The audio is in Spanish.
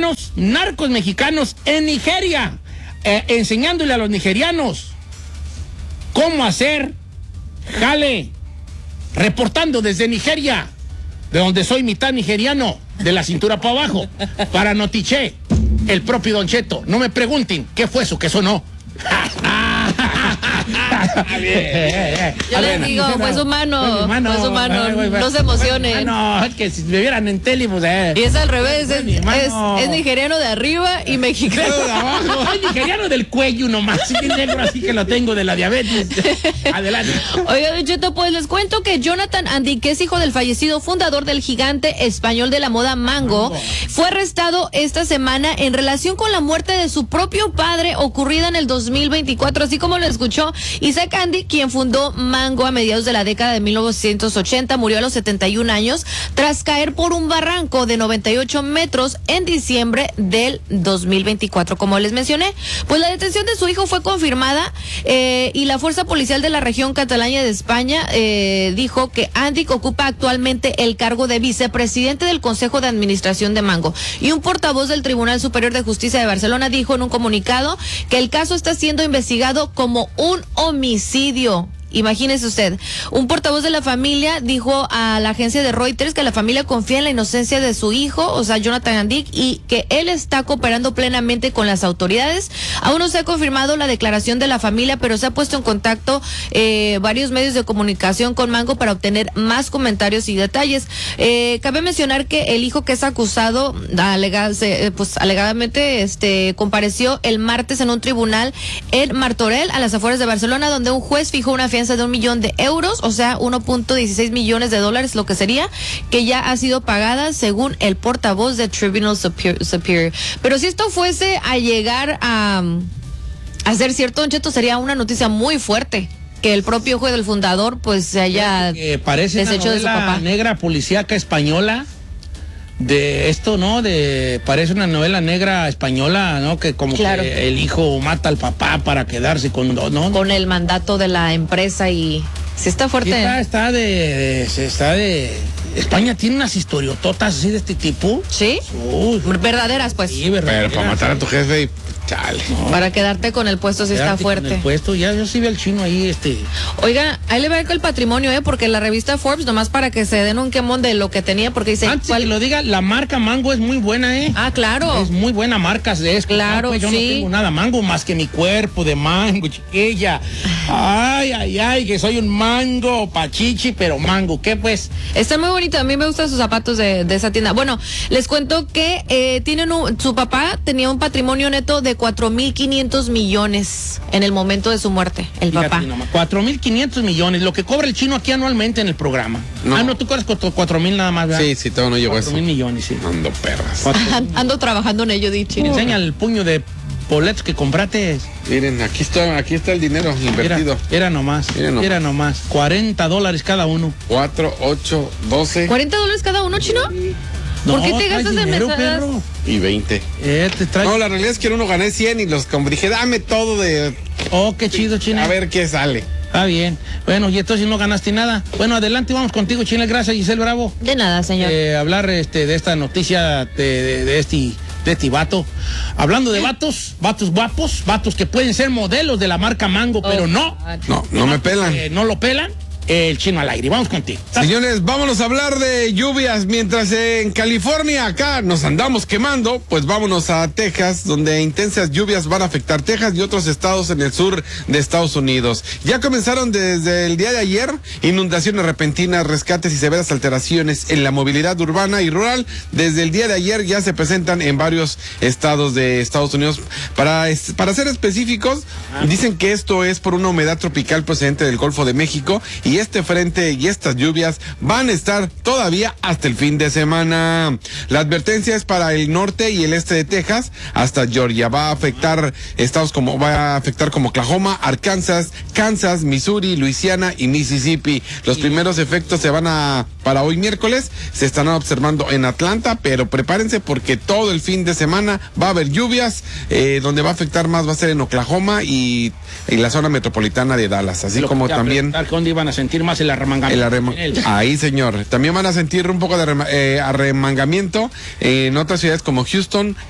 mexicanos, narcos mexicanos en Nigeria, enseñándole a los nigerianos cómo hacer jale, reportando desde Nigeria, de donde soy mitad nigeriano, de la cintura para abajo, para Notiche, el propio Don Cheto. No me pregunten qué fue eso, que eso no. Yo les digo, fue su mano, no se emocionen. No, es que si me vieran en tele, pues y es al revés, es nigeriano de arriba y mexicano de abajo. Es nigeriano del cuello nomás, negro, así que lo tengo de la diabetes. Adelante. Oiga, Don Cheto, pues les cuento que Jonathan Andy, que es hijo del fallecido fundador del gigante español de la moda Mango, fue arrestado esta semana en relación con la muerte de su propio padre ocurrida en el 2024, así como lo escuchó. Isaac Andy, quien fundó Mango a mediados de la década de 1980, murió a los 71 años tras caer por un barranco de 98 metros en diciembre del 2024. Como les mencioné, pues la detención de su hijo fue confirmada y la fuerza policial de la región catalana de España dijo que Andy ocupa actualmente el cargo de vicepresidente del Consejo de Administración de Mango. Y un portavoz del Tribunal Superior de Justicia de Barcelona dijo en un comunicado que el caso está siendo investigado como un homicidio. Imagínese usted, un portavoz de la familia dijo a la agencia de Reuters que la familia confía en la inocencia de su hijo, o sea, Jonathan Andy, y que él está cooperando plenamente con las autoridades. Aún no se ha confirmado la declaración de la familia, pero se ha puesto en contacto varios medios de comunicación con Mango para obtener más comentarios y detalles. Cabe mencionar que el hijo que es acusado, alegadamente, compareció el martes en un tribunal en Martorell, a las afueras de Barcelona, donde un juez fijó una fianza de 1 millón de euros, o sea, 1.16 millones de dólares, lo que sería, que ya ha sido pagada según el portavoz de Tribunal Superior. Pero si esto fuese a llegar a ser cierto, Don Cheto, sería una noticia muy fuerte, que el propio hijo del fundador pues se haya parece deshecho una de su papá. Negra policíaca española. De esto, ¿no? Parece una novela negra española, ¿no? Que como claro, que el hijo mata al papá para quedarse con, ¿no? Con el mandato de la empresa y sí está fuerte. Sí, está de España tiene unas historiototas así de este tipo. ¿Sí? Verdaderas, pues. Sí, verdaderas. Pero para matar a tu jefe, chale. No. Para quedarte con el puesto sí está fuerte. Con el puesto, ya yo sí veo al chino ahí, Oiga, ahí le va con el patrimonio, porque la revista Forbes, nomás para que se den un quemón de lo que tenía, porque dice... Antes que lo diga, la marca Mango es muy buena, Ah, claro. Es muy buena marca, claro, pues, yo no tengo nada Mango más que mi cuerpo de mango, chiquilla. Ay, que soy un mango, pachichi, pero Mango, ¿qué pues? Está muy bonito, a mí me gustan sus zapatos de esa tienda. Bueno, les cuento que su papá tenía un patrimonio neto de 4,500 millones en el momento de su muerte, el papá. 4,500 millones, lo que cobra el chino aquí anualmente en el programa. No, tú cobras 4,000 nada más, ¿verdad? Sí, todo no llegó a eso. 4,000 millones, sí. Ando perras. Ando trabajando en ello, Chino. Enseña el puño de boletos que compraste. Miren, aquí está el dinero invertido. Era nomás. $40 cada uno. 4, 8, 12. ¿$40 cada uno, Chino? No, ¿por qué te gastas en mesadas? Perro. Y 20. No, la realidad es que en uno gané 100 y los dije, dame todo de... Oh, qué chido, Chino. A ver qué sale. Está bien. Bueno, y entonces no ganaste nada. Bueno, adelante, vamos contigo, Chino. Gracias, Giselle Bravo. De nada, señor. Hablar de esta noticia de este vato. Hablando de vatos guapos, vatos que pueden ser modelos de la marca Mango, pero no me pelan. No lo pelan. El chino al aire. Vamos contigo. Señores, vámonos a hablar de lluvias. Mientras en California acá nos andamos quemando, pues vámonos a Texas, donde intensas lluvias van a afectar Texas y otros estados en el sur de Estados Unidos. Ya comenzaron desde el día de ayer inundaciones repentinas, rescates y severas alteraciones en la movilidad urbana y rural. Desde el día de ayer ya se presentan en varios estados de Estados Unidos. Para ser específicos, dicen que esto es por una humedad tropical procedente del Golfo de México y este frente y estas lluvias van a estar todavía hasta el fin de semana. La advertencia es para el norte y el este de Texas hasta Georgia. Va a afectar como Oklahoma, Arkansas, Kansas, Missouri, Luisiana y Mississippi. Los primeros efectos para hoy miércoles se están observando en Atlanta, pero prepárense porque todo el fin de semana va a haber lluvias. Donde va a afectar más va a ser en Oklahoma y la zona metropolitana de Dallas, así como también... ¿Dónde iban a sentir más el arremangamiento? Ahí, señor. También van a sentir un poco de arremangamiento en otras ciudades como Houston,